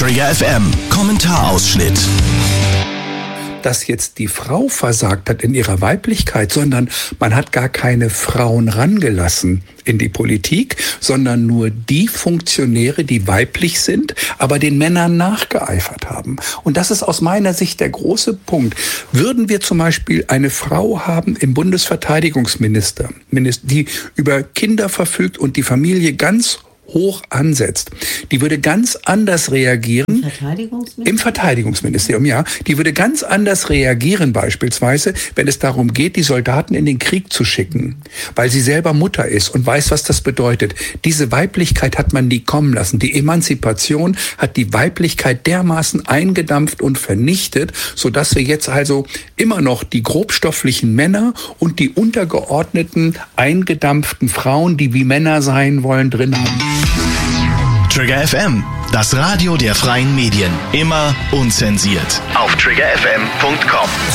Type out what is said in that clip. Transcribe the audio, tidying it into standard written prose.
Trigger FM Kommentarausschnitt. Dass jetzt die Frau versagt hat in ihrer Weiblichkeit, sondern man hat gar keine Frauen rangelassen in die Politik, sondern nur die Funktionäre, die weiblich sind, aber den Männern nachgeeifert haben. Und das ist aus meiner Sicht der große Punkt. Würden wir zum Beispiel eine Frau haben im Bundesverteidigungsminister, die über Kinder verfügt und die Familie ganz hoch ansetzt, die würde ganz anders reagieren. Im Verteidigungsministerium, ja. Die würde ganz anders reagieren beispielsweise, wenn es darum geht, die Soldaten in den Krieg zu schicken, weil sie selber Mutter ist und weiß, was das bedeutet. Diese Weiblichkeit hat man nie kommen lassen. Die Emanzipation hat die Weiblichkeit dermaßen eingedampft und vernichtet, sodass wir jetzt also immer noch die grobstofflichen Männer und die untergeordneten, eingedampften Frauen, die wie Männer sein wollen, drin haben. Trigger FM, das Radio der freien Medien. Immer unzensiert. Auf triggerfm.com.